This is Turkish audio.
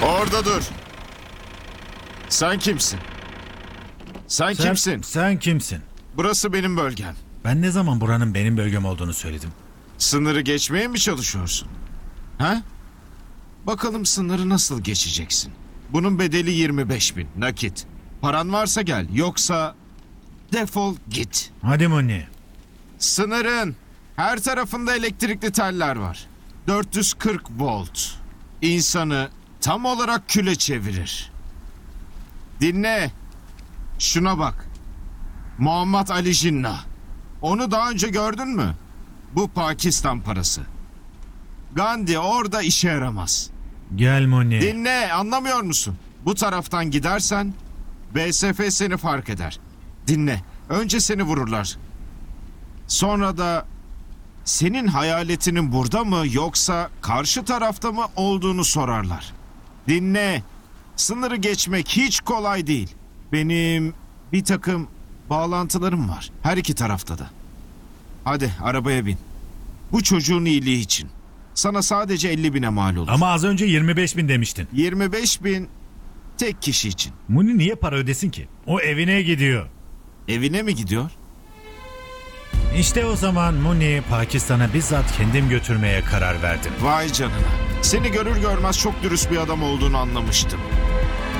Orada dur. Sen kimsin? Sen kimsin? Sen kimsin? Burası benim bölgem. Ben ne zaman buranın benim bölgem olduğunu söyledim? Sınırı geçmeye mi çalışıyorsun? Ha? Bakalım sınırı nasıl geçeceksin? Bunun bedeli 25.000 nakit. Paran varsa gel, yoksa defol git. Hadi Muni. Sınırın her tarafında elektrikli teller var. 440 volt. İnsanı tam olarak küle çevirir. Dinle. Şuna bak. Muhammed Ali Jinnah. Onu daha önce gördün mü? Bu Pakistan parası. Gandhi orada işe yaramaz. Gel Muni. Dinle, anlamıyor musun? Bu taraftan gidersen BSF seni fark eder. Dinle. Önce seni vururlar. Sonra da senin hayaletinin burada mı yoksa karşı tarafta mı olduğunu sorarlar. Dinle. Sınırı geçmek hiç kolay değil. Benim bir takım bağlantılarım var. Her iki tarafta da. Hadi arabaya bin. Bu çocuğun iyiliği için. Sana sadece 50.000'e mal olur. Ama az önce 25.000 demiştin. 25.000 tek kişi için. Muni niye para ödesin ki? O evine gidiyor. Evine mi gidiyor? İşte o zaman Muni Pakistan'a bizzat kendim götürmeye karar verdim. Vay canına. Seni görür görmez çok dürüst bir adam olduğunu anlamıştım.